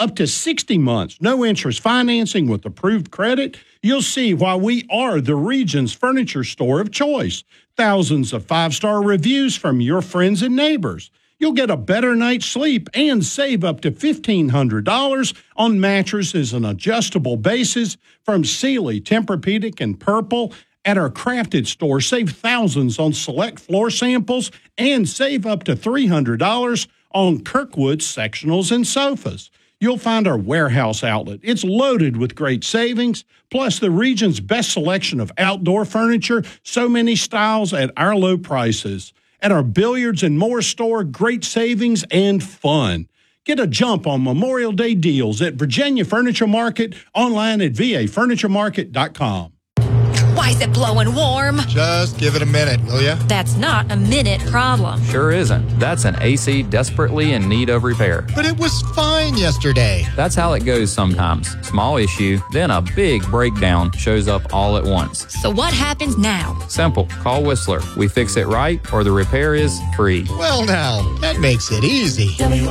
up to 60 months, no interest financing with approved credit. You'll see why we are the region's furniture store of choice. Thousands of 5-star reviews from your friends and neighbors. You'll get a better night's sleep and save up to $1,500 on mattresses and adjustable bases from Sealy, Tempur-Pedic, and Purple. At our Crafted store, save thousands on select floor samples and save up to $300 on Kirkwood sectionals and sofas. You'll find our warehouse outlet. It's loaded with great savings, plus the region's best selection of outdoor furniture, so many styles at our low prices. At our Billiards and More store, great savings and fun. Get a jump on Memorial Day deals at Virginia Furniture Market, online at vafurnituremarket.com. Why is it blowing warm? Just give it a minute, will ya? That's not a minute problem. Sure isn't. That's an AC desperately in need of repair. But it was fine yesterday. That's how it goes sometimes. Small issue, then a big breakdown shows up all at once. So what happens now? Simple. Call Whistler. We fix it right, or the repair is free. Well, now, that makes it easy.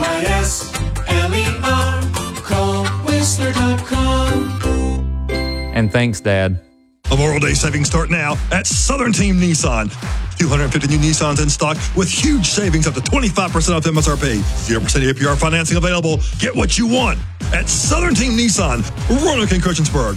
WISLER. Call Whistler.com. And thanks, Dad. Memorial Day savings start now at Southern Team Nissan. 250 new Nissans in stock with huge savings up to 25% off MSRP. 0% APR financing available. Get what you want at Southern Team Nissan, Roanoke and Christiansburg.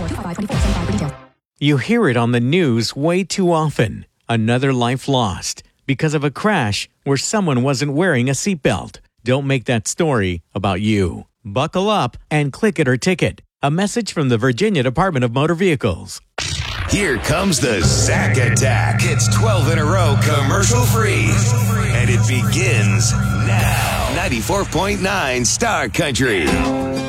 You hear it on the news way too often. Another life lost because of a crash where someone wasn't wearing a seatbelt. Don't make that story about you. Buckle up and click it or ticket. A message from the Virginia Department of Motor Vehicles. Here comes the Zach Attack. It's 12 in a row commercial free. And it begins now. 94.9 Star Country.